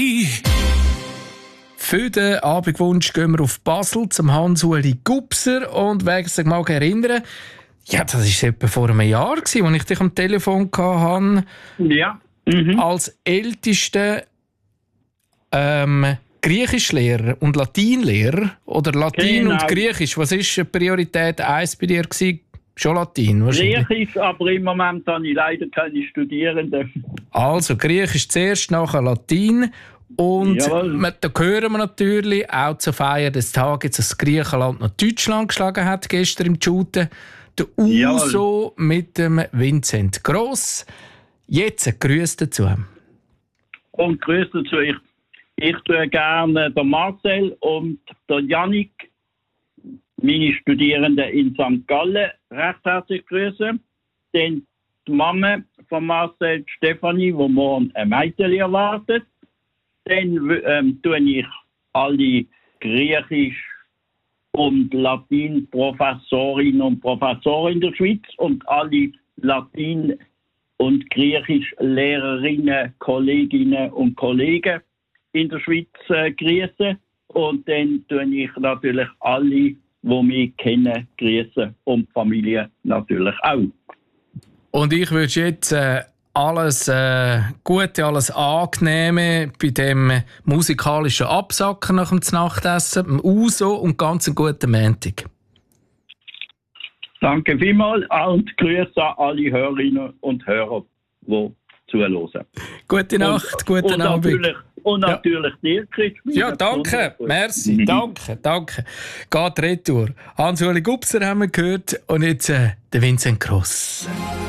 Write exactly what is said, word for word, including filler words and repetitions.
Für den Abendwunsch gehen wir auf Basel zum Hans-Uli Gubser und wer sich mag erinnern, ja, das war etwa vor einem Jahr, als ich dich am Telefon hatte. Ja. Mhm. Als ältester ähm, Griechischlehrer und Latinlehrer oder Latin Genau. und Griechisch, was war Priorität eins bei dir gewesen? Schon Latin wahrscheinlich. Griechisch, aber im Moment habe ich leider keine Studierenden. Also Griechisch zuerst, nachher Latin. Und Jawohl. da hören wir natürlich auch zur Feier des Tages, dass Griechenland noch Deutschland geschlagen hat, gestern im Shooten. Der Uso mit dem Vincent Gross. Jetzt ein Grüß dazu. Und Grüße dazu. Ich, ich tue gerne den Marcel und den Yannick, meine Studierenden in Sankt Gallen, recht herzlich grüßen. Dann die Mama von Marcel, die Stefanie, die morgen ein Mädchen erwartet. Dann ähm, tue ich alle Griechisch- und Latin-Professorinnen und Professoren in der Schweiz und alle Latin- und Griechisch-Lehrerinnen, Kolleginnen und Kollegen in der Schweiz äh, grüßen. Und dann tue ich natürlich alle, die mich kennen, grüßen und die Familie natürlich auch. Und ich wünsche jetzt äh, alles äh, Gute, alles Angenehme bei dem musikalischen Absacken nach dem Nachtessen, dem Uso und ganz einen guten Montag. Danke vielmals und Grüße an alle Hörerinnen und Hörer, die zuhören. Gute Nacht, und, guten und Abend. Natürlich, und natürlich ja. dir, Chris. Ja, danke, merci, Mhm. danke, danke. Geht retour. Hans-Uli Gubser haben wir gehört und jetzt äh, der Vincent Gross.